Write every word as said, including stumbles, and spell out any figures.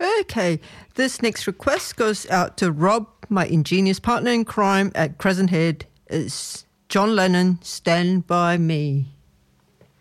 Okay, this next request goes out to Rob, my ingenious partner in crime at Crescent Head. It's John Lennon, Stand By Me.